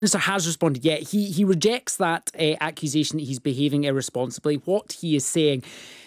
Minister has responded yet. He rejects that accusation that he's behaving irresponsibly. What he is saying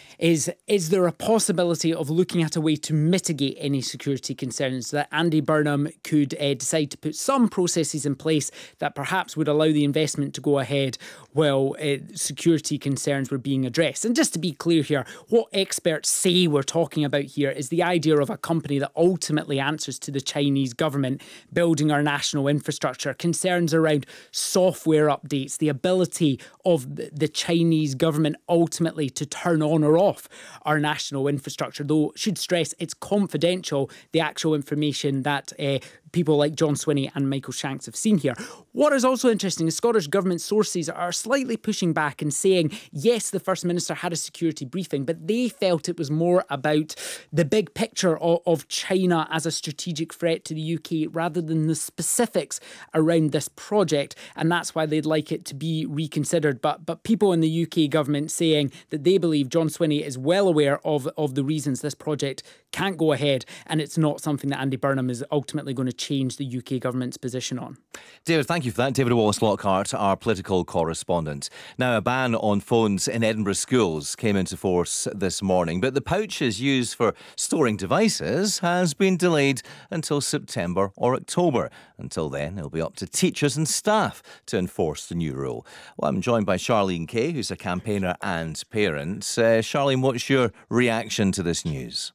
is there a possibility of looking at a way to mitigate any security concerns, that Andy Burnham could decide to put some processes in place that perhaps would allow the investment to go ahead while security concerns were being addressed? And just to be clear here, what experts say we're talking about here is the idea of a company that ultimately answers to the Chinese government building our national infrastructure, concerns around software updates, the ability of the Chinese government ultimately to turn on or off our national infrastructure, though should stress it's confidential, the actual information that people like John Swinney and Michael Shanks have seen here. What is also interesting is Scottish Government sources are slightly pushing back and saying, yes, the First Minister had a security briefing, but they felt it was more about the big picture of China as a strategic threat to the UK rather than the specifics around this project, and that's why they'd like it to be reconsidered. But people in the UK government saying that they believe John Swinney is well aware of the reasons this project can't go ahead, and it's not something that Andy Burnham is ultimately going to change the UK government's position on. David, thank you for that. David Wallace-Lockhart, our political correspondent. Now, a ban on phones in Edinburgh schools came into force this morning, but the pouches used for storing devices has been delayed until September or October. Until then, it'll be up to teachers and staff to enforce the new rule. Well, I'm joined by Charlene Kay, who's a campaigner and parent. Charlene, what's your reaction to this news?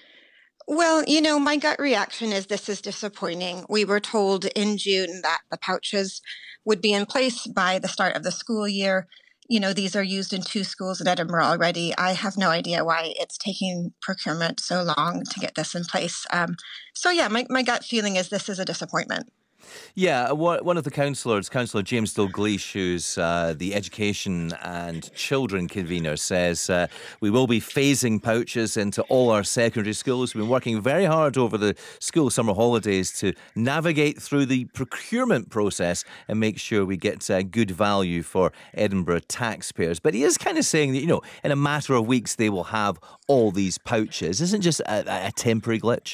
Well, my gut reaction is this is disappointing. We were told in June that the pouches would be in place by the start of the school year. These are used in 2 schools in Edinburgh already. I have no idea why it's taking procurement so long to get this in place. My gut feeling is this is a disappointment. Yeah, one of the councillors, Councillor James Dalgleish, who's the Education and Children convener, says we will be phasing pouches into all our secondary schools. We've been working very hard over the school summer holidays to navigate through the procurement process and make sure we get good value for Edinburgh taxpayers. But he is kind of saying that, in a matter of weeks, they will have all these pouches. Isn't it just a temporary glitch?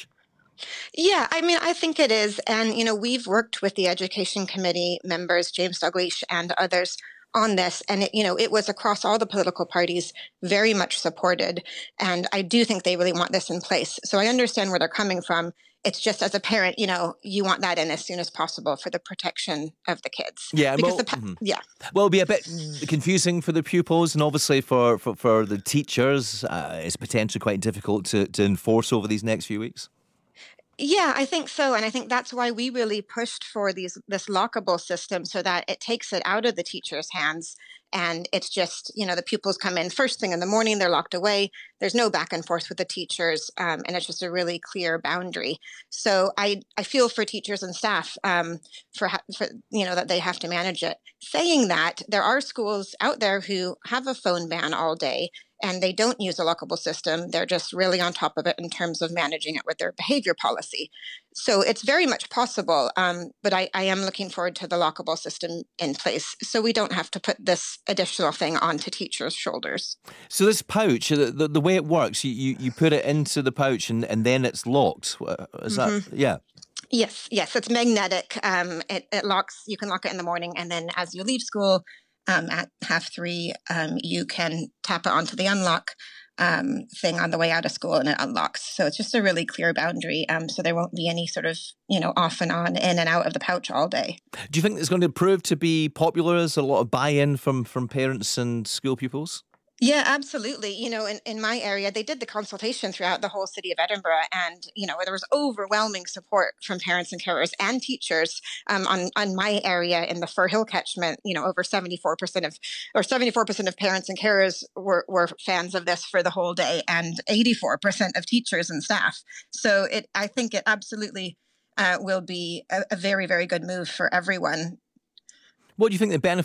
Yeah, I think it is. And, we've worked with the Education Committee members, James Dalgleish and others, on this. And, it was across all the political parties, very much supported. And I do think they really want this in place. So I understand where they're coming from. It's just as a parent, you want that in as soon as possible for the protection of the kids. Yeah, because well, it'll be a bit confusing for the pupils, and obviously for the teachers, it's potentially quite difficult to enforce over these next few weeks. Yeah, I think so. And I think that's why we really pushed for this lockable system so that it takes it out of the teacher's hands. And it's just, the pupils come in first thing in the morning, they're locked away. There's no back and forth with the teachers. And it's just a really clear boundary. So I feel for teachers and staff for that they have to manage it. Saying that, there are schools out there who have a phone ban all day, and they don't use a lockable system. They're just really on top of it in terms of managing it with their behavior policy. So it's very much possible, but I am looking forward to the lockable system in place so we don't have to put this additional thing onto teachers' shoulders. So this pouch, the way it works, you put it into the pouch and then it's locked. Is that, yeah? Yes, it's magnetic. It locks. You can lock it in the morning, and then as you leave school at 3:30, you can tap it onto the unlock thing on the way out of school, and it unlocks. So it's just a really clear boundary. So there won't be any sort of off and on, in and out of the pouch all day. Do you think it's going to prove to be popular? Is there a lot of buy-in from parents and school pupils? Yeah, absolutely. In my area, they did the consultation throughout the whole city of Edinburgh, and there was overwhelming support from parents and carers and teachers. On my area in the Firhill catchment, over 74% of parents and carers were fans of this for the whole day, and 84% of teachers and staff. So I think it absolutely will be a very, very good move for everyone. What do you think the benefit